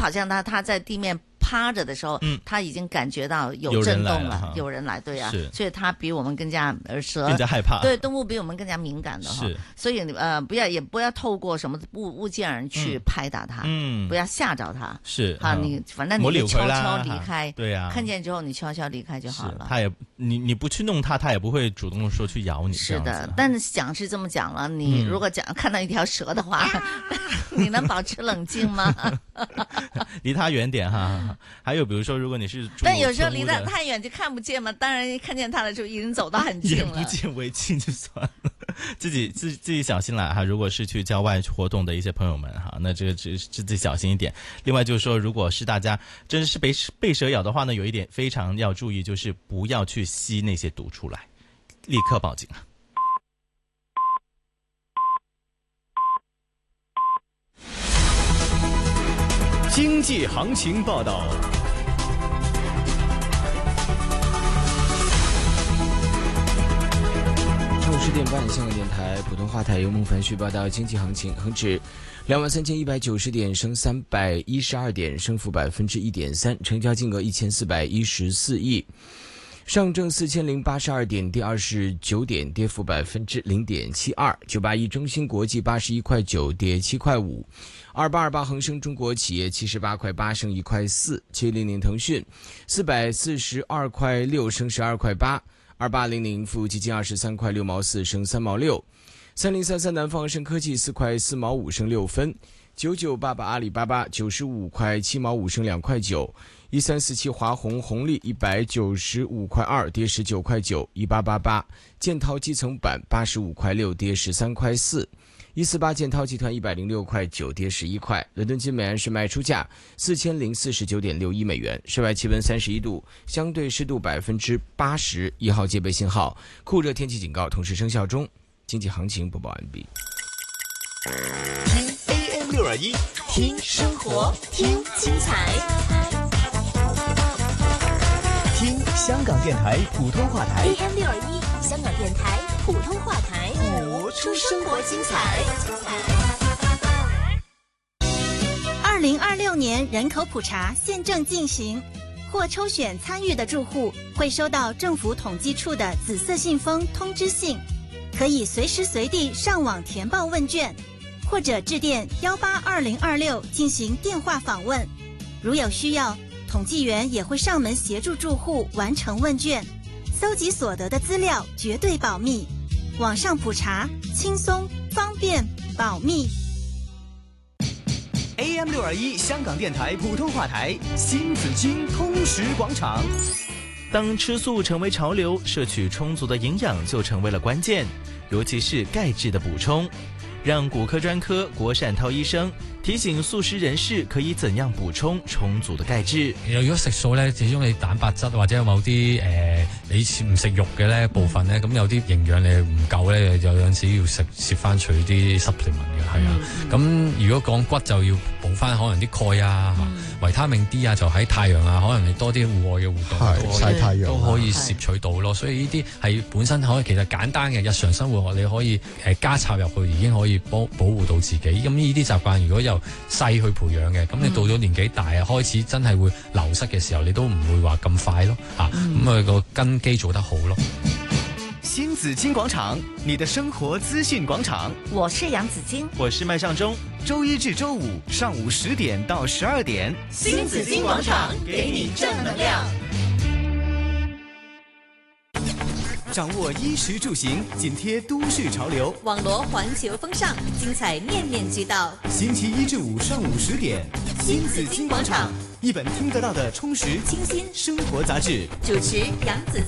跑向他在地面趴着的时候，他已经感觉到有震动了，有人来，对啊，所以他比我们更加蛇更加害怕， 对，动物比我们更加敏感的哈，所以不要透过什么物件去拍打它，不要吓着它， 是好，你反正你悄悄离开， 对呀， 看见之后你悄悄离开就好了。 他也你不去弄它，他也不会主动说去咬你。 是的，但是讲是这么讲了，你如果看到一条蛇的话，你能保持冷静吗？ 离它远点哈。还有比如说，如果你是但有时候离得太远就看不见嘛。当然看见它的时候已经走到很近了， 眼不见为净就算了。自己小心啦哈。如果是去郊外活动的一些朋友们哈，那这个自己小心一点。另外就是说，如果是大家真是被蛇咬的话呢，有一点非常要注意，就是不要去吸那些毒出来，立刻报警啊。 经济行情报道。 上午10点半，香港电台普通话台由孟凡旭报道经济行情。恒指23190点，升312点，升幅1.3%，成交金额1414亿。上证4082点，跌29点，跌幅0.72%。981中芯国际81块9，跌7块5。2828恒生中国企业78块8，升1块4。700腾讯442块6，升12块8。2800富基金23块6毛4，升3毛6。3033南方恒生科技4块4毛5，升6分。9988阿里巴巴95块7毛5，升2块9。1347华虹红利195块2，跌19块9。1888建滔基层板85块6，跌13块4。148建滔集团106块9，跌11块。伦敦金每安士卖出价4049.61美元。室外气温31度，相对湿度80%，1号戒备信号，酷热天气警告同时生效中。经济行情播报完毕。 听 AM621，听生活，听精彩，听香港电台普通话台 AM621，香港电台普通话台， 播出生活精彩。 2026年人口普查现正进行，或抽选参与的住户会收到政府统计处的紫色信封通知信，可以随时随地上网填报问卷，或者致电182-2026进行电话访问。如有需要，统计员也会上门协助住户完成问卷，搜集所得的资料绝对保密。网上普查轻松方便保密。 AM621香港电台普通话台新紫荆通识广场。 当吃素成为潮流，摄取充足的营养就成为了关键，尤其是钙质的補充。讓骨科專科郭善濤醫生提醒素食人士可以怎樣補充充足的鈣質。 如果食素咧，始終你蛋白質或者有某啲你唔食肉嘅咧部分咧，咁有啲營養你唔夠咧，有陣時要攝翻取啲 supplement 嘅，係啊。咁如果講骨就要補翻可能啲鈣啊、維他命 D 啊，就喺太陽啊，可能你多啲戶外嘅活動曬太陽都可以攝取到咯。所以呢啲係本身可以其實簡單嘅日常生活，你可以加插入去，已經可以保護到自己。咁呢啲習慣如果由細去培養嘅，咁你到咗年紀大啊，開始真係會流失嘅時候，你都唔會話咁快咯，咁個根基做得好咯。 新紫荊廣場，你的生活資訊廣場。 我是楊紫荊， 我是麥尚中。 周一至周五上午10點到12點， 新紫荊廣場給你正能量。 掌握衣食住行，緊貼都市潮流， 網羅環球風尚，精彩面面俱到。 星期一至五上午10點，新紫荊廣場，一本聽得到的充實清新生活雜誌。 主持楊紫